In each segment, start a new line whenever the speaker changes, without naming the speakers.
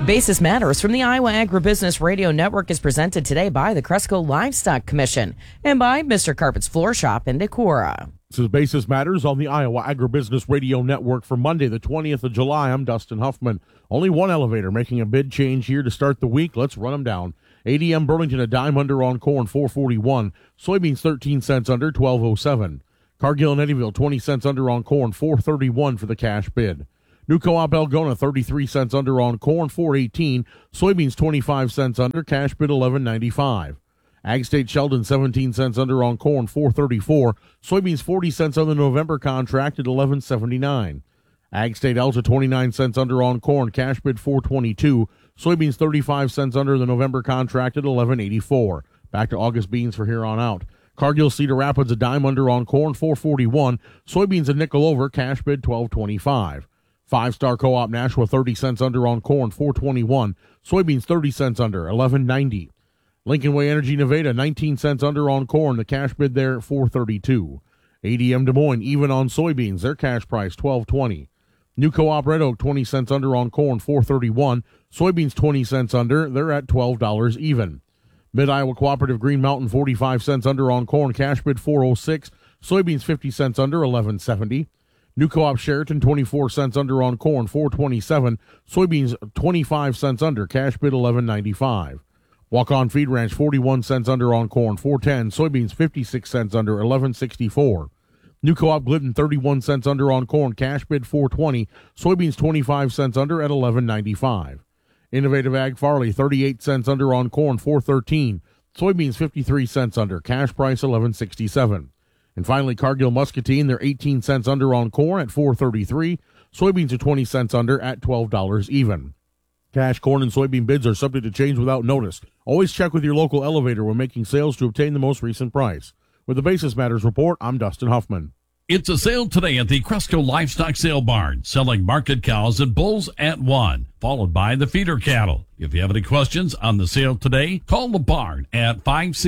Basis Matters from the Iowa Agribusiness Radio Network is presented today by the Cresco Livestock Commission and by Mr. Carpet's Floor Shop in Decorah.
This is Basis Matters on the Iowa Agribusiness Radio Network for Monday, the 20th of July. I'm Dustin Huffman. Only one elevator making a bid change here to start the week. Let's run them down. ADM Burlington a dime under on corn, $4.41. Soybeans 13 cents under, $12.07. Cargill and Eddyville 20 cents under on corn, $4.31 for the cash bid. New Co-op Algona 33 cents under on corn, $4.18. Soybeans 25 cents under, cash bid $11.95. Ag State Sheldon 17 cents under on corn, $4.34. Soybeans 40 cents on the November contract at $11.79. Ag State Elta 29 cents under on corn, cash bid $4.22. Soybeans 35 cents under the November contract at $11.84. Back to August beans for here on out. Cargill Cedar Rapids a dime under on corn, $4.41. Soybeans a nickel over, cash bid $12.25. Five-Star Co-op Nashua 30 cents under on corn, $4.21. Soybeans 30 cents under, $11.90. Lincoln Way Energy Nevada 19 cents under on corn, the cash bid there $4.32. ADM Des Moines even on soybeans, their cash price $12.20. New Co-op Red Oak 20 cents under on corn, $4.31. Soybeans 20 cents under, they're at $12 even. Mid-Iowa Cooperative Green Mountain 45 cents under on corn, cash bid $4.06. Soybeans 50 cents under, $11.70. New Co-op Sheraton 24 cents under on corn, $4.27. Soybeans 25 cents under, cash bid $11.95. Walk-On Feed Ranch 41 cents under on corn, $4.10. Soybeans 56 cents under, $11.64. New Co-op Glidden 31 cents under on corn, cash bid $4.20. Soybeans 25 cents under at $11.95. Innovative Ag Farley 38 cents under on corn, $4.13. Soybeans 53 cents under, cash price $11.67. And finally, Cargill Muscatine, they're 18 cents under on corn at $4.33. Soybeans are 20 cents under at $12 even. Cash, corn, and soybean bids are subject to change without notice. Always check with your local elevator when making sales to obtain the most recent price. With the Basis Matters Report, I'm Dustin Huffman.
It's a sale today at the Cresco Livestock Sale Barn, selling market cows and bulls at 1, followed by the feeder cattle. If you have any questions on the sale today, call the barn at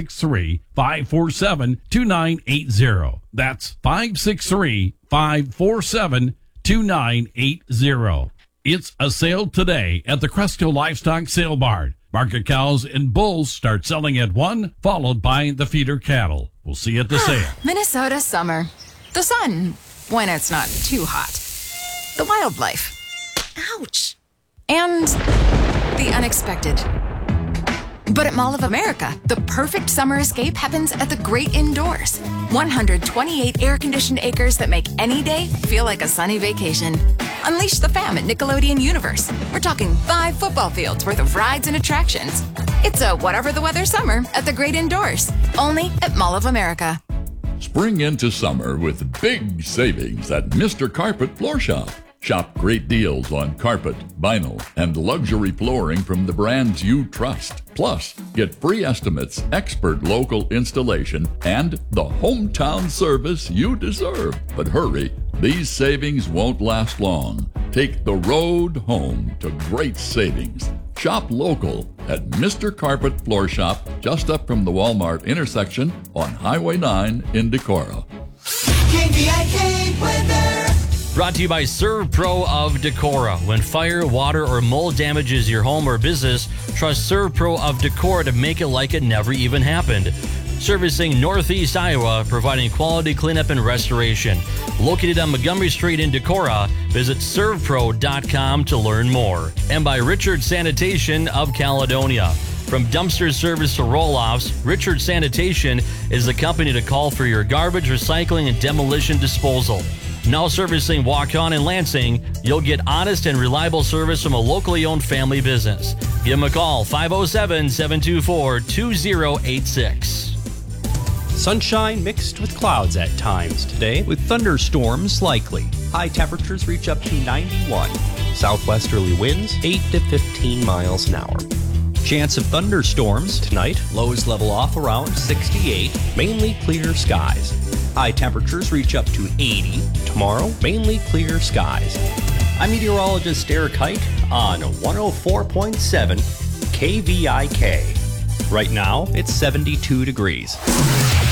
563-547-2980. That's 563-547-2980. It's a sale today at the Cresco Livestock Sale Barn. Market cows and bulls start selling at 1, followed by the feeder cattle. We'll see you at the sale.
Minnesota summer. The sun, when it's not too hot. The wildlife. Ouch. And the unexpected. But at Mall of America, the perfect summer escape happens at the great indoors. 128 air-conditioned acres that make any day feel like a sunny vacation. Unleash the fam at Nickelodeon Universe. We're talking 5 football fields worth of rides and attractions. It's a whatever the weather summer at the great indoors. Only at Mall of America.
Spring into summer with big savings at Mr. Carpet Floor Shop. Shop great deals on carpet, vinyl, and luxury flooring from the brands you trust. Plus, get free estimates, expert local installation, and the hometown service you deserve. But hurry, these savings won't last long. Take the road home to great savings. Shop local at Mr. Carpet Floor Shop, just up from the Walmart intersection on Highway 9 in Decorah.
KVIK weather.
Brought to you by ServPro of Decorah. When fire, water, or mold damages your home or business, trust ServPro of Decorah to make it like it never even happened. Servicing Northeast Iowa, providing quality cleanup and restoration. Located on Montgomery Street in Decorah, visit servpro.com to learn more. And by Richard Sanitation of Caledonia. From dumpster service to roll-offs, Richard Sanitation is the company to call for your garbage, recycling, and demolition disposal. Now servicing Waukon and Lansing, you'll get honest and reliable service from a locally owned family business. Give them a call, 507-724-2086.
Sunshine mixed with clouds at times today, with thunderstorms likely. High temperatures reach up to 91. Southwesterly winds 8 to 15 miles an hour. Chance of thunderstorms tonight. Lows level off around 68. Mainly clear skies. High temperatures reach up to 80. Tomorrow, mainly clear skies. I'm meteorologist Eric Height on 104.7 KVIK. Right now, it's 72 degrees.